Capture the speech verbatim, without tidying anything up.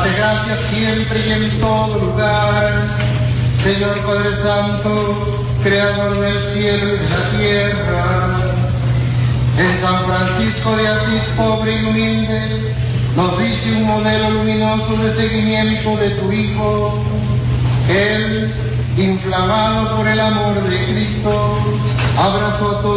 Date gracias siempre y en todo lugar, Señor Padre Santo, Creador del cielo y de la tierra. En San Francisco de Asís, pobre y humilde, nos diste un modelo luminoso de seguimiento de tu Hijo. Él, inflamado por el amor de Cristo, abrazó a todos